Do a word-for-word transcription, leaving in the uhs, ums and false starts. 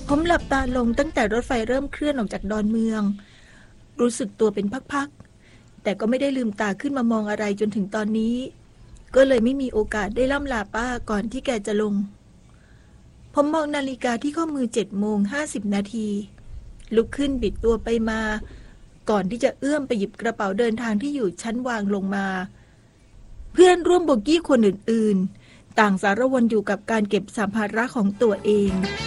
ผมหลับตาลงตั้งแต่รถไฟเริ่มเคลื่อนออกจากดอนเมืองรู้สึกตัวเป็นพักๆแต่ก็ไม่ได้ลืมตาขึ้นมามองอะไรจนถึงตอนนี้ก็เลยไม่มีโอกาสได้ล่ำลาป้าก่อนที่แกจะลงผมมองนาฬิกาที่ข้อมือเจ็ดโมงห้าสิบนาทีลุกขึ้นบิดตัวไปมาก่อนที่จะเอื้อมไปหยิบกระเป๋าเดินทางที่อยู่ชั้นวางลงมาเพื่อนร่วมโบกี้คนอื่นๆต่างสารวนอยู่กับการเก็บสัมภาระของตัวเอง